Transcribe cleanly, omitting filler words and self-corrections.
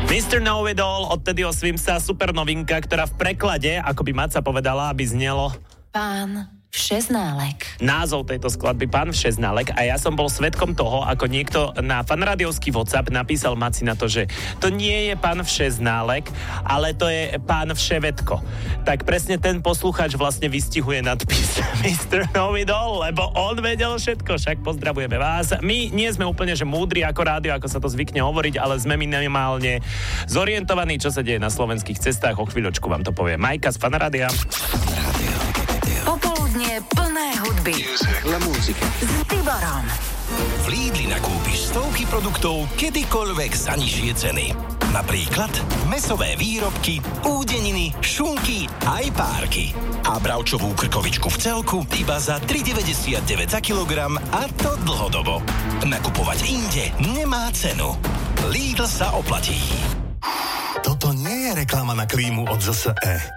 Mr. Know-It-All od Teddyho Swimsa, super novinka, ktorá v preklade, ako by Maca povedala, aby znelo Pán Všeználek. Názov tejto skladby Pán Všeználek, a ja som bol svedkom toho, ako niekto na fanrádiovský WhatsApp napísal Maci na to, že to nie je Pán Všeználek, ale to je Pán Vševedko. Tak presne ten poslucháč vlastne vystihuje nadpis Mr. Know-It-All, lebo on vedel všetko, však pozdravujeme vás. My nie sme úplne, že múdri ako rádio, ako sa to zvykne hovoriť, ale sme minimálne zorientovaní, čo sa deje na slovenských cestách. O chvíľočku vám to povie Majka z Fanrádia. Popoludnie plné hudby. La musica. S Tiborom. V Lidli nakúpiš stovky produktov kedykoľvek za nižšie ceny. Napríklad mäsové výrobky, údeniny, šunky aj párky. A bravčovú krkovičku v celku iba za 3,99 za kilogram, a to dlhodobo. Nakupovať inde nemá cenu. Lidl sa oplatí. Toto nie je reklama na klímu od ZSE.